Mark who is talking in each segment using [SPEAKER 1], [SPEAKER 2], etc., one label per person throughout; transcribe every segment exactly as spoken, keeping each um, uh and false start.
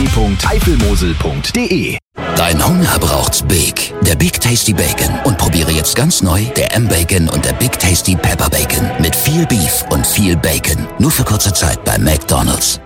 [SPEAKER 1] punkt eifelmosel punkt de.
[SPEAKER 2] Dein Hunger braucht's Big. Der Big Tasty Bacon. Und probiere jetzt ganz neu der M-Bacon und der Big Tasty Pepper Bacon. Mit viel Beef und viel Bacon. Nur für kurze Zeit bei McDonald's.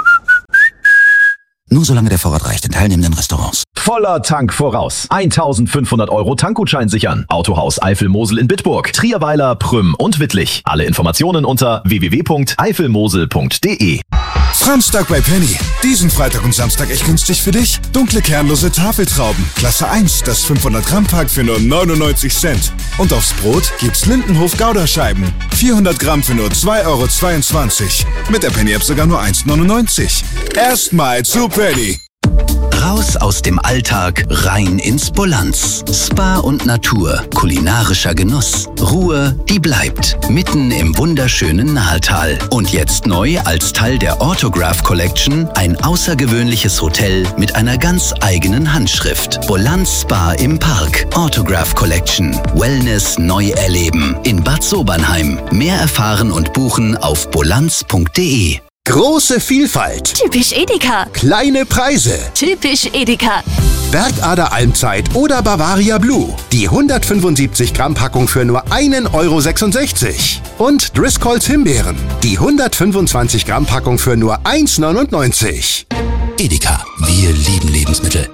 [SPEAKER 2] Nur solange der Vorrat reicht in teilnehmenden Restaurants.
[SPEAKER 1] Voller Tank voraus. eintausendfünfhundert Euro Tankgutschein sichern. Autohaus Eifelmosel in Bitburg, Trierweiler, Prüm und Wittlich. Alle Informationen unter w w w punkt eifelmosel punkt de.
[SPEAKER 3] Franztag bei Penny. Diesen Freitag und Samstag echt günstig für dich. Dunkle kernlose Tafeltrauben. Klasse eins, das fünfhundert Gramm Pack für nur neunundneunzig Cent. Und aufs Brot gibt's Lindenhof Gouda-Scheiben. vierhundert Gramm für nur zwei Euro zweiundzwanzig. Mit der Penny-App sogar nur eins neunundneunzig. Erstmal zu Penny.
[SPEAKER 2] Raus aus dem Alltag, rein ins Bolanz. Spa und Natur, kulinarischer Genuss. Ruhe, die bleibt. Mitten im wunderschönen Nahetal. Und jetzt neu als Teil der Autograph Collection ein außergewöhnliches Hotel mit einer ganz eigenen Handschrift. Bolanz Spa im Park. Autograph Collection. Wellness neu erleben. In Bad Sobernheim. Mehr erfahren und buchen auf bolanz punkt de.
[SPEAKER 4] Große Vielfalt.
[SPEAKER 5] Typisch Edeka.
[SPEAKER 4] Kleine Preise.
[SPEAKER 5] Typisch Edeka.
[SPEAKER 4] Bergader Almzeit oder Bavaria Blue. Die hundertfünfundsiebzig Gramm Packung für nur einen Euro sechsundsechzig. Und Driscolls Himbeeren. Die hundertfünfundzwanzig Gramm Packung für nur eins neunundneunzig.
[SPEAKER 2] Edeka. Wir lieben Lebensmittel.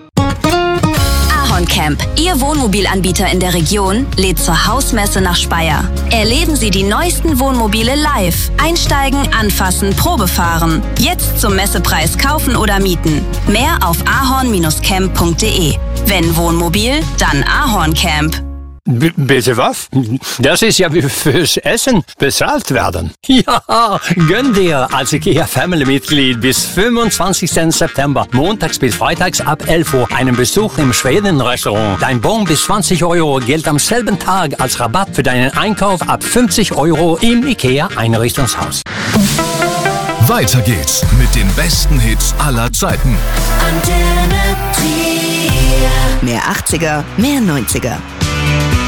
[SPEAKER 5] Camp, Ihr Wohnmobilanbieter in der Region, lädt zur Hausmesse nach Speyer. Erleben Sie die neuesten Wohnmobile live. Einsteigen, anfassen, Probe fahren. Jetzt zum Messepreis kaufen oder mieten. Mehr auf ahorn camp punkt de. Wenn Wohnmobil, dann Ahorn Camp.
[SPEAKER 6] B- bitte was? Das ist ja wie fürs Essen bezahlt werden. Ja, gönn dir als IKEA-Family-Mitglied bis fünfundzwanzigsten September, montags bis freitags ab elf Uhr, einen Besuch im Schweden-Restaurant. Dein Bon bis zwanzig Euro gilt am selben Tag als Rabatt für deinen Einkauf ab fünfzig Euro im IKEA-Einrichtungshaus.
[SPEAKER 7] Weiter geht's mit den besten Hits aller Zeiten.
[SPEAKER 8] Mehr achtziger, mehr neunziger.